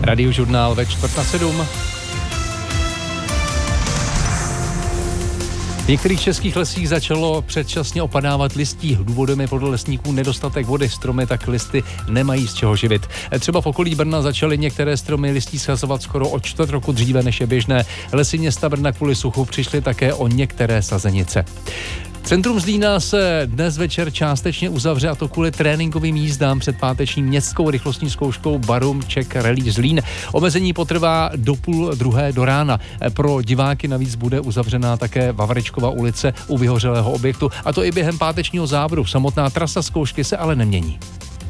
Radiožurnál ve 6:45. V některých českých lesích začalo předčasně opadávat listí. Důvodem je podle lesníků nedostatek vody. Stromy tak listy nemají z čeho živit. Třeba v okolí Brna začaly některé stromy listí schazovat skoro o 4 roku dříve, než je běžné. Lesy města Brna kvůli suchu přišly také o některé sazenice. Centrum Zlína se dnes večer částečně uzavře, a to kvůli tréninkovým jízdám před páteční městskou rychlostní zkouškou Barum Czech Rally Zlín. Omezení potrvá do 1:30 do rána. Pro diváky navíc bude uzavřená také Vavrečkova ulice u vyhořelého objektu, a to i během pátečního závodu. Samotná trasa zkoušky se ale nemění.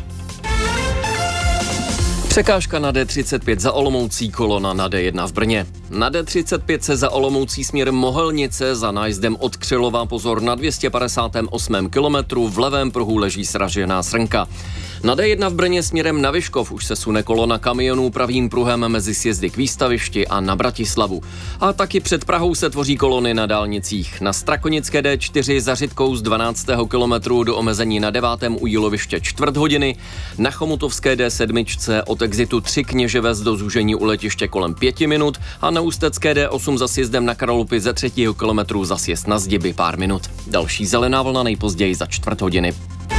Překážka na D35 za Olomoucí, kolona na D1 v Brně. Na D35 se za Olomoucí směrem Mohelnice za nájezdem od Křilova pozor na 258. kilometru, v levém pruhu leží sražená srnka. Na D1 v Brně směrem na Vyškov už se sune kolona kamionů pravým pruhem mezi sjezdy k Výstavišti a na Bratislavu. A taky před Prahou se tvoří kolony na dálnicích. Na Strakonické D4 za Řitkou z 12. kilometru do omezení na 9. u Jíloviště 1/4 hodiny, na Chomutovské D7 od exitu 3 Kněževes do zúžení u letiště kolem 5 minut a na Ústecké D8 za sjezdem na Karolupy ze 3. kilometru za sjezd na Zdiby pár minut. Další zelená vlna nejpozději za 1/4 hodiny.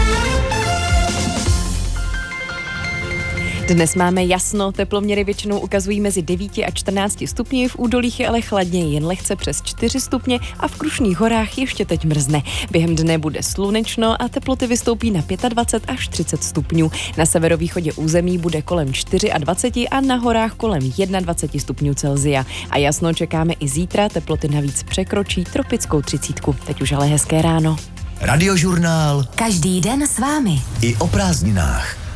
Dnes máme jasno, teploměry většinou ukazují mezi 9 a 14 stupni, v údolích je ale chladněji, jen lehce přes 4 stupně a v Krušných horách ještě teď mrzne. Během dne bude slunečno a teploty vystoupí na 25 až 30 stupňů. Na severovýchodě území bude kolem 24 a na horách kolem 21 stupňů Celsia. A jasno čekáme i zítra, teploty navíc překročí tropickou 30. Teď už ale hezké ráno. Radiožurnál. Každý den s vámi. I o prázdninách.